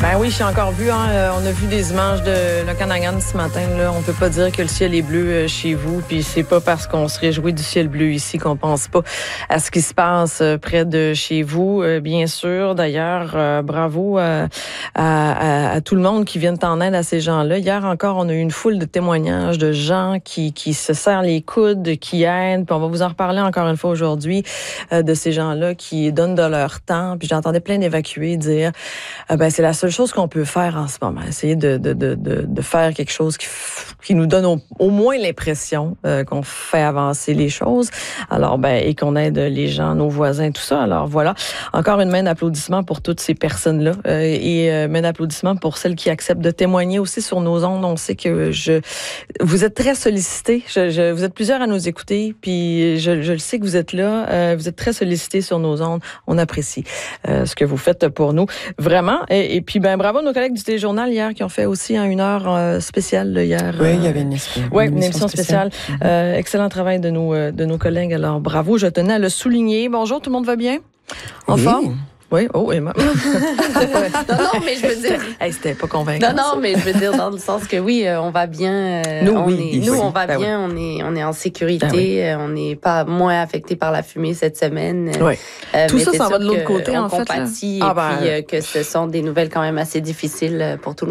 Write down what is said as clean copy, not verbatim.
Ben oui, j'ai encore vu, on a vu des images de l'Okanagan ce matin. Là, on peut pas dire que le ciel est bleu chez vous, puis c'est pas parce qu'on se réjouit du ciel bleu ici qu'on pense pas à ce qui se passe près de chez vous, bien sûr. D'ailleurs, bravo à tout le monde qui vient en aide à ces gens-là. Hier encore, on a eu une foule de témoignages de gens qui se serrent les coudes, qui aident. Puis on va vous en reparler encore une fois aujourd'hui de ces gens-là qui donnent de leur temps. Puis j'entendais plein d'évacués dire, ben c'est la seule chose qu'on peut faire en ce moment, essayer de faire quelque chose qui nous donne au moins l'impression qu'on fait avancer les choses. Alors, et qu'on aide les gens, nos voisins, tout ça. Alors voilà, encore une main d'applaudissement pour toutes ces personnes-là et main d'applaudissement pour celles qui acceptent de témoigner aussi sur nos ondes. On sait que vous êtes très sollicités. Vous êtes plusieurs à nous écouter, puis je le sais que vous êtes là. Vous êtes très sollicités sur nos ondes. On apprécie ce que vous faites pour nous, vraiment. Et puis, bravo à nos collègues du Téléjournal hier qui ont fait aussi une heure spéciale hier. Oui, il y avait une émission spéciale. Excellent travail de nos collègues. Alors, bravo, je tenais à le souligner. Bonjour, tout le monde va bien? En forme? Oui, Emma. non, mais je veux dire... C'était pas convaincant. Non, mais je veux dire dans le sens que oui, on va bien. On va bien, oui. On est en sécurité. On n'est pas moins affecté par la fumée cette semaine. Oui. Tout ça va de l'autre côté, en fait. On compatit et puis que ce sont des nouvelles quand même assez difficiles pour tout le monde.